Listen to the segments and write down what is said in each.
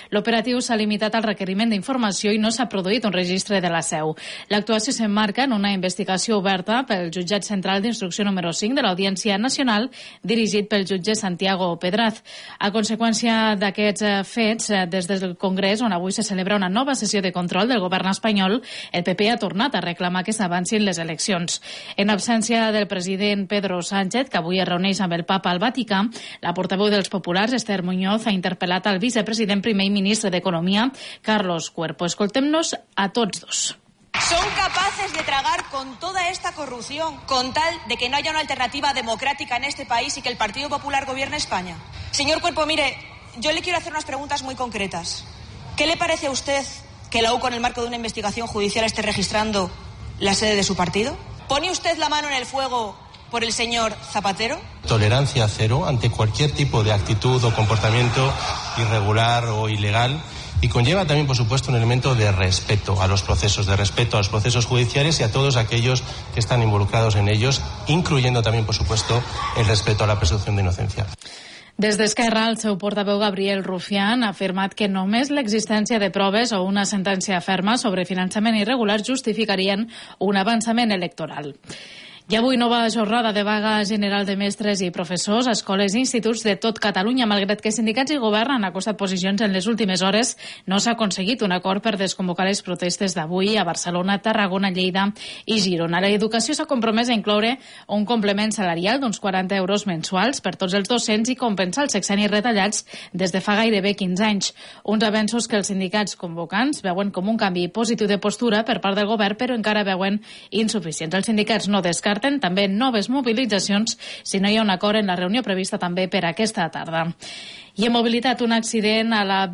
L'operatiu s'ha limitat al requeriment d'informació i no s'ha produït un registre de la seu. L'actuació s'emmarca en una investigació oberta pel Jutjat Central d'Instrucció número 5 de l'Audiència Nacional, dirigit pel jutge Santiago Pedraz. A conseqüència d'aquests fets, des del Congrés, on avui se celebra una nova sessió de control del govern espanyol, el PP ha tornat a reclamar que s'avancin les eleccions. En absència del president Pedro Sánchez, que avui es reuneix amb el papa al Vaticà, la portaveu dels populars, Esther Muñoz, ha interpel·lat al vicepresident primer i ministre d'Economia, Carlos Cuerpo. Escoltem-nos a tots dos. Son capaces de tragar con toda esta corrupción con tal de que no haya una alternativa democrática en este país y que el Partido Popular gobierne España. Señor Cuerpo, mire, yo le quiero hacer unas preguntas muy concretas. ¿Qué le parece a usted que la UCO en el marco de una investigación judicial esté registrando la sede de su partido? ¿Pone usted la mano en el fuego por el señor Zapatero? Tolerancia cero ante cualquier tipo de actitud o comportamiento irregular o ilegal. Y conlleva también, por supuesto, un elemento de respeto a los procesos judiciales y a todos aquellos que están involucrados en ellos, incluyendo también, por supuesto, el respeto a la presunción de inocencia. Des d'Esquerra, el seu portaveu Gabriel Rufián ha afirmat que només l'existència de proves o una sentència ferma sobre finançament irregular justificarien un avançament electoral. I avui nova jornada de vaga general de mestres i professors a escoles i instituts de tot Catalunya. Malgrat que sindicats i govern han acostat posicions en les últimes hores, no s'ha aconseguit un acord per desconvocar les protestes d'avui a Barcelona, Tarragona, Lleida i Girona. L'educació s'ha compromès a incloure un complement salarial d'uns 40 euros mensuals per tots els docents i compensar els sexennis retallats des de fa gairebé 15 anys. Uns avenços que els sindicats convocants veuen com un canvi positiu de postura per part del govern, però encara veuen insuficients. Els sindicats no descarten també noves mobilitzacions si no hi ha un acord en la reunió prevista també per aquesta tarda. I en mobilitat, un accident a la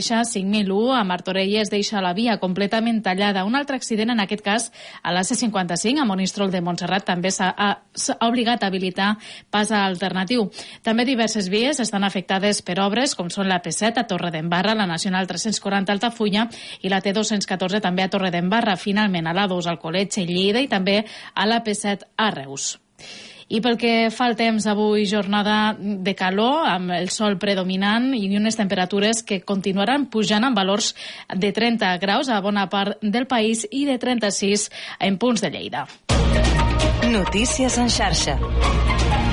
BB-5001 a Martorelles deixa la via completament tallada. Un altre accident, en aquest cas a la C55 a Monistrol de Montserrat, també s'ha obligat a habilitar pas alternatiu. També diverses vies estan afectades per obres, com són la P7 a Torredembarra, la Nacional 340 a Altafulla i la T214 també a Torredembarra. Finalment, a l'A2 al Colletge i Lleida i també a la P7 a Reus. I pel que fa al temps, avui jornada de calor, amb el sol predominant i unes temperatures que continuaran pujant amb valors de 30 graus a bona part del país i de 36 en punts de Lleida. Notícies en xarxa.